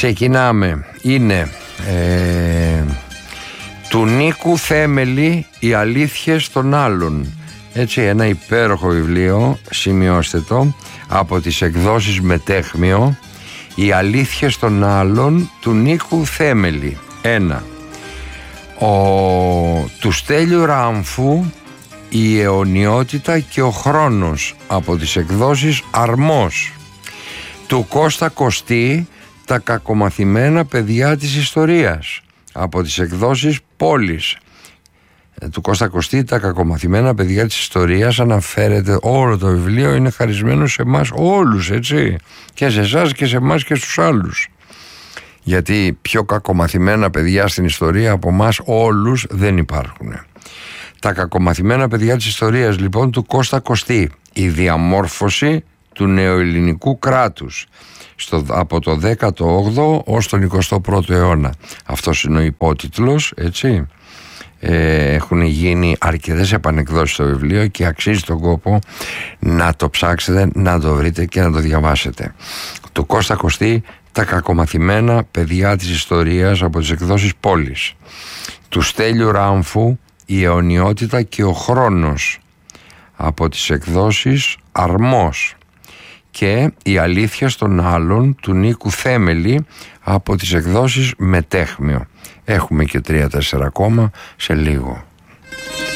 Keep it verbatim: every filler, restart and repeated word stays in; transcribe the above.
Ξεκινάμε. Είναι ε, του Νίκου Θέμελη «Οι αλήθειες των άλλων». Έτσι, ένα υπέροχο βιβλίο, σημειώστε το, από τις εκδόσεις Μετέχμιο, «Οι αλήθειες των άλλων» του Νίκου Θέμελη. Ένα. Ο, του Στέλιου Ράμφου «Η αιωνιότητα και ο χρόνος» από τις εκδόσεις Αρμός. Του Κώστα Κωστή «Τα κακομαθημένα παιδιά της ιστορίας» από τις εκδόσεις Πόλης. Του Κώστα Κωστή «Τα κακομαθημένα παιδιά της ιστορίας» αναφέρεται, όλο το βιβλίο είναι χαρισμένο σε εμάς όλους, έτσι, και σε εσάς και σε εμάς και στους άλλους, γιατί πιο κακομαθημένα παιδιά στην ιστορία από εμάς όλους δεν υπάρχουν. Τα κακομαθημένα παιδιά της ιστορίας, λοιπόν, του Κώστα Κωστή, η διαμόρφωση του νεοελληνικού κράτους στο, από το δέκατο όγδοο ως τον εικοστό πρώτο αιώνα. Αυτός είναι ο υπότιτλος, έτσι. Ε, έχουν γίνει αρκετές επανεκδόσεις στο βιβλίο και αξίζει τον κόπο να το ψάξετε, να το βρείτε και να το διαβάσετε. Του Κώστα Κωστή «Τα κακομαθημένα παιδιά της ιστορίας» από τις εκδόσεις Πόλης. Του Στέλιου Ράμφου «Η αιωνιότητα και ο χρόνος» από τις εκδόσεις Αρμός. Και «Η αλήθεια των άλλων» του Νίκου Θέμελη από τις εκδόσεις Μετέχμιο. Έχουμε και τρία-τέσσερα ακόμα σε λίγο.